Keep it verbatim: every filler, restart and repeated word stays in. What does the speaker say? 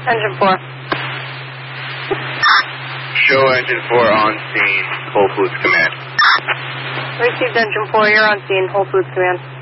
Engine four. Show Engine four on scene, Whole Foods Command. Received Engine four, you're on scene, Whole Foods Command.